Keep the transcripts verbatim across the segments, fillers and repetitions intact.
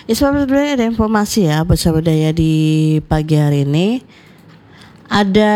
Ya, sebenarnya ada informasi ya bersama Daya di pagi hari ini. Ada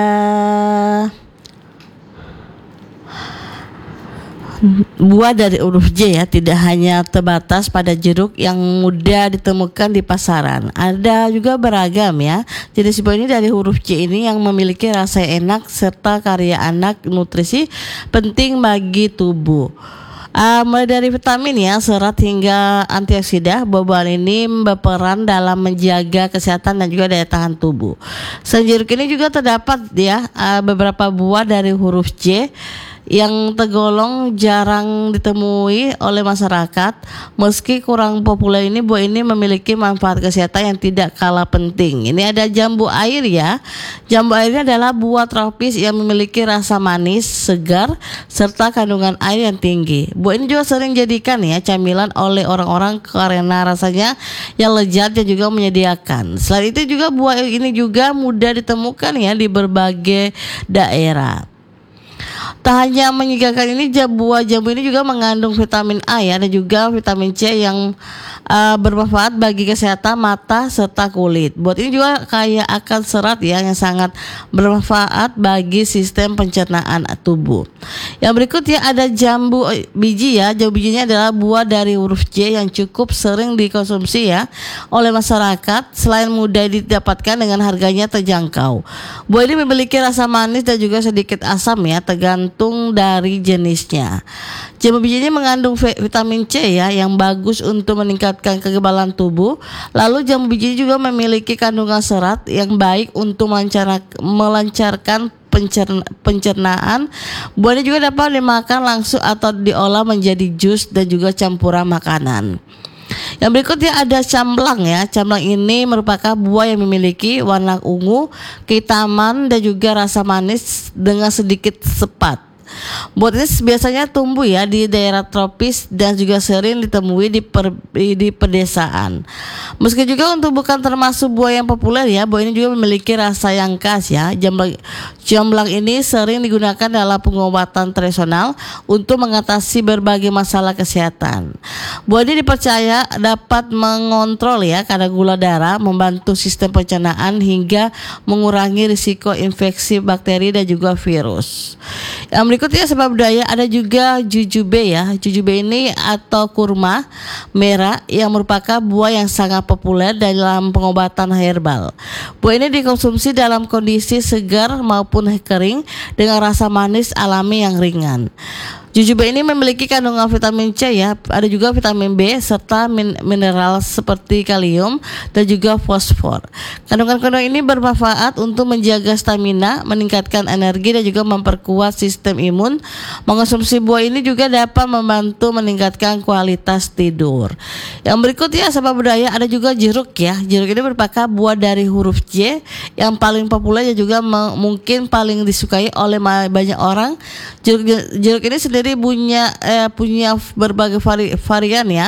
buah dari huruf J ya, tidak hanya terbatas pada jeruk yang mudah ditemukan di pasaran. Ada juga beragam ya. Jenis buah ini dari huruf J ini yang memiliki rasa enak serta karya anak nutrisi penting bagi tubuh. Uh, mulai dari vitamin ya, serat hingga antioksidan, buah-buahan ini berperan dalam menjaga kesehatan dan juga daya tahan tubuh. Selain jeruk ini juga terdapat ya uh, beberapa buah dari huruf J yang tergolong jarang ditemui oleh masyarakat. Meski kurang populer, ini buah ini memiliki manfaat kesehatan yang tidak kalah penting. Ini ada jambu air ya. Jambu air ini adalah buah tropis yang memiliki rasa manis, segar, serta kandungan air yang tinggi. Buah ini juga sering dijadikan ya camilan oleh orang-orang karena rasanya yang lezat dan juga menyediakan. Selain itu juga buah ini juga mudah ditemukan ya di berbagai daerah. Tak hanya menyegarkan, ini buah jambu ini juga mengandung vitamin A ya, dan juga vitamin C yang uh, bermanfaat bagi kesehatan mata serta kulit. Buah ini juga kaya akan serat ya, yang sangat bermanfaat bagi sistem pencernaan tubuh. Yang berikut ya ada jambu biji ya. Jambu bijinya adalah buah dari huruf J yang cukup sering dikonsumsi ya oleh masyarakat. Selain mudah didapatkan, dengan harganya terjangkau. Buah ini memiliki rasa manis dan juga sedikit asam ya, tergantung dari jenisnya. Jambu biji ini mengandung vitamin C ya, yang bagus untuk meningkatkan kekebalan tubuh. Lalu jambu biji juga memiliki kandungan serat yang baik untuk melancarkan pencernaan. Buah ini juga dapat dimakan langsung atau diolah menjadi jus dan juga campuran makanan. Yang berikutnya ada camblang ya. Camblang ini merupakan buah yang memiliki warna ungu, kehitaman dan juga rasa manis dengan sedikit sepat. Buah ini biasanya tumbuh ya di daerah tropis dan juga sering ditemui di, per, di pedesaan. Meski juga untuk bukan termasuk buah yang populer ya, buah ini juga memiliki rasa yang khas ya. Jamblang, jamblang ini sering digunakan dalam pengobatan tradisional untuk mengatasi berbagai masalah kesehatan. Buah ini dipercaya dapat mengontrol ya kadar gula darah, membantu sistem pencernaan hingga mengurangi risiko infeksi bakteri dan juga virus. Yang berikutnya sebab daya ada juga jujube ya. Jujube ini atau kurma merah yang merupakan buah yang sangat populer dalam pengobatan herbal. Buah ini dikonsumsi dalam kondisi segar maupun kering dengan rasa manis alami yang ringan. Jujube ini memiliki kandungan vitamin C ya, ada juga vitamin B serta min- mineral seperti kalium dan juga fosfor. Kandungan-kandungan ini bermanfaat untuk menjaga stamina, meningkatkan energi dan juga memperkuat sistem imun. Mengonsumsi buah ini juga dapat membantu meningkatkan kualitas tidur. Yang berikutnya sebab budaya ada juga jeruk ya. Jeruk ini merupakan buah dari huruf J yang paling populer dan juga m- mungkin paling disukai oleh banyak orang. Jeruk jeruk ini sendiri punya eh, punya berbagai vari, varian ya.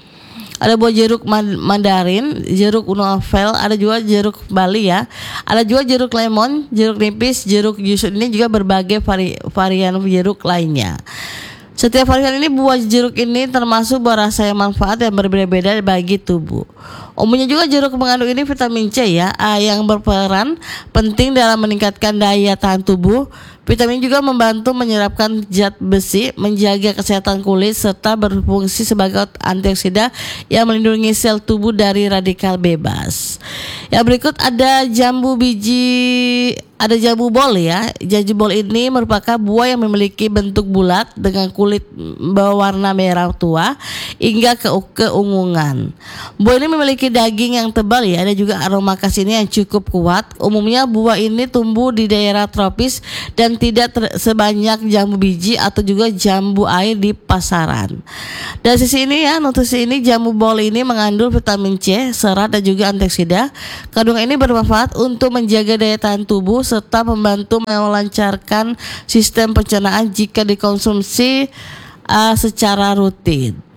Ada buah jeruk mandarin, jeruk novel, ada juga jeruk Bali ya. Ada juga jeruk lemon, jeruk nipis, jeruk jusut, ini juga berbagai vari, varian jeruk lainnya. Setiap varian ini buah jeruk ini termasuk buah rasa yang manfaat yang berbeda-beda bagi tubuh. Umumnya juga jeruk mengandung ini vitamin C ya, yang berperan penting dalam meningkatkan daya tahan tubuh. Vitamin juga membantu menyerapkan zat besi, menjaga kesehatan kulit serta berfungsi sebagai antioksidan yang melindungi sel tubuh dari radikal bebas. Yang berikut ada jambu biji, ada jambu bol ya. Jambu bol ini merupakan buah yang memiliki bentuk bulat dengan kulit berwarna merah tua hingga ke keunguan. Buah ini memiliki daging yang tebal ya, ada juga aroma khas ini yang cukup kuat. Umumnya buah ini tumbuh di daerah tropis dan tidak ter- sebanyak jambu biji atau juga jambu air di pasaran. Dari sisi ini ya, nutrisi ini jambu bol ini mengandung vitamin C, serat dan juga antioksidan. Kandungan ini bermanfaat untuk menjaga daya tahan tubuh serta membantu melancarkan sistem pencernaan jika dikonsumsi uh, secara rutin.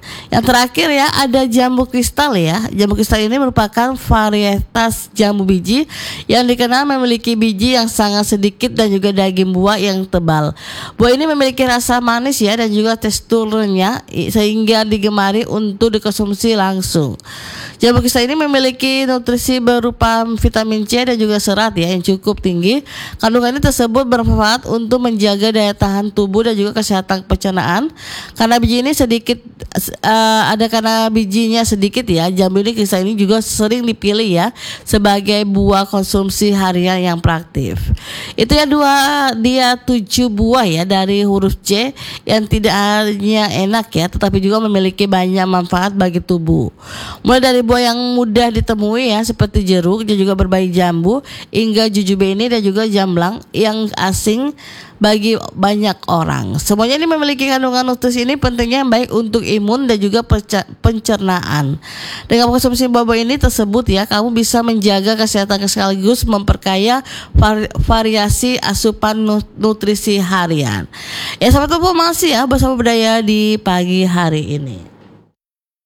Yang terakhir ya, ada jambu kristal ya. Jambu kristal ini merupakan varietas jambu biji yang dikenal memiliki biji yang sangat sedikit dan juga daging buah yang tebal. Buah ini memiliki rasa manis ya dan juga teksturnya sehingga digemari untuk dikonsumsi langsung. Jambu kristal ini memiliki nutrisi berupa vitamin C dan juga serat ya yang cukup tinggi. Kandungan ini tersebut bermanfaat untuk menjaga daya tahan tubuh dan juga kesehatan pencernaan. Karena biji ini sedikit uh, ada karena bijinya sedikit ya, jambu ini kristal ini juga sering dipilih ya sebagai buah konsumsi harian yang praktis. Itu ya dua dia tujuh buah ya dari huruf C yang tidak hanya enak ya, tetapi juga memiliki banyak manfaat bagi tubuh. Mulai dari buah yang mudah ditemui ya seperti jeruk dan juga berbagai jambu, hingga jujube ini dan juga jamblang yang asing bagi banyak orang. Semuanya ini memiliki kandungan nutrisi ini pentingnya yang baik untuk imun dan juga pencernaan. Dengan konsumsi buah-buah ini tersebut ya, kamu bisa menjaga kesehatan sekaligus memperkaya variasi asupan nutrisi harian. Ya, sampai ketemu masih ya bersama Budaya di pagi hari ini.